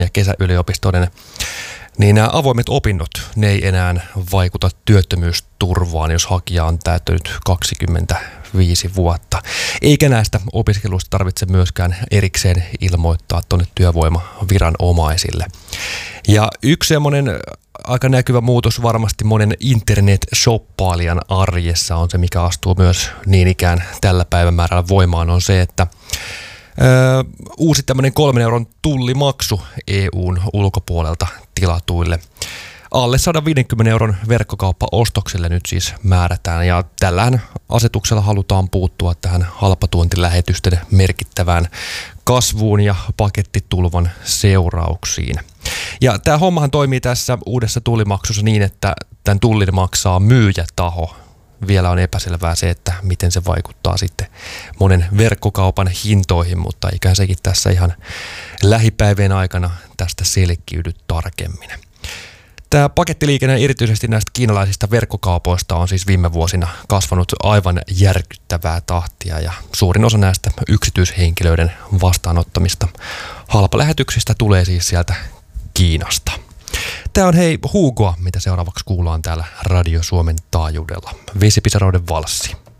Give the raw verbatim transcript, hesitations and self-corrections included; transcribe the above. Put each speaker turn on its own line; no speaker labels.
ja kesäyliopistoinen, niin nämä avoimet opinnot, ne ei enää vaikuta työttömyysturvaan, jos hakija on täyttänyt kaksikymmentäviisi vuotta. Eikä näistä opiskeluista tarvitse myöskään erikseen ilmoittaa tuonne työvoimaviranomaisille. Ja yksi semmoinen aika näkyvä muutos varmasti monen internet-shoppailijan arjessa on se, mikä astuu myös niin ikään tällä päivämäärällä voimaan, on se, että Öö, uusi tämmöinen kolmen euron tullimaksu E U:n ulkopuolelta tilatuille. Alle sata viisikymmentä euron verkkokauppaostokselle nyt siis määrätään, ja tällähän asetuksella halutaan puuttua tähän halpatuontilähetysten merkittävään kasvuun ja pakettitulvan seurauksiin. Ja tämä hommahan toimii tässä uudessa tullimaksussa niin, että tämän tullin maksaa myyjätaho. Vielä on epäselvää se, että miten se vaikuttaa sitten monen verkkokaupan hintoihin, mutta ikään sekin tässä ihan lähipäivien aikana tästä selkiydy tarkemmin. Tämä pakettiliikenne erityisesti näistä kiinalaisista verkkokaupoista on siis viime vuosina kasvanut aivan järkyttävää tahtia, ja suurin osa näistä yksityishenkilöiden vastaanottamista halpalähetyksistä tulee siis sieltä Kiinasta. Tämä on hei Hugoa, mitä seuraavaksi kuullaan täällä Radio Suomen taajuudella. Vesipisaroiden valssi.